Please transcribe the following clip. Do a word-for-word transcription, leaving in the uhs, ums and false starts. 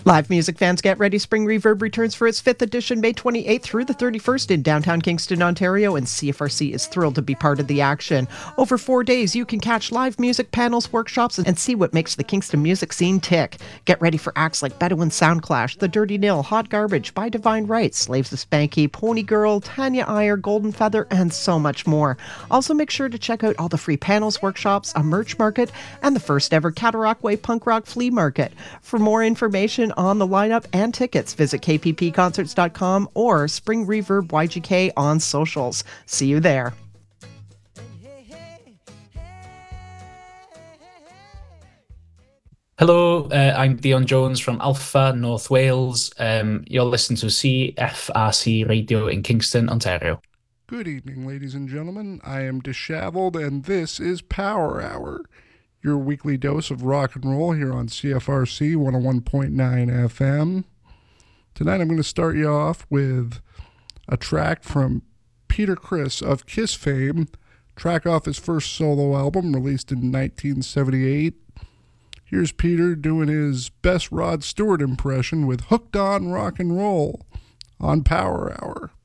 Live music fans, get ready. Spring Reverb returns for its fifth edition May twenty-eighth through the thirty-first in downtown Kingston, Ontario, and C F R C is thrilled to be part of the action. Over four days, you can catch live music, panels, workshops, and see what makes the Kingston music scene tick. Get ready for acts like Bedouin Soundclash, The Dirty Nil, Hot Garbage, By Divine Rights, Slaves of Spanky, Pony Girl, Tanya Iyer, Golden Feather, and so much more. Also, make sure to check out all the free panels, workshops, a merch market, and the first ever Cataract Way Punk Rock Flea Market. For more information on the lineup and tickets, visit k p p concerts dot com or Spring Reverb Y G K on socials. See you there. Hello, uh, I'm Dion Jones from Alpha, North Wales. Um, you're listening to C F R C Radio in Kingston, Ontario. Good evening, ladies and gentlemen. I am Disheveled, and this is Power Hour, your weekly dose of rock and roll here on C F R C one oh one point nine F M. Tonight I'm going to start you off with a track from Peter Criss of Kiss fame, track off his first solo album released in nineteen seventy-eight. Here's Peter doing his best Rod Stewart impression with Hooked on Rock and Roll on Power Hour.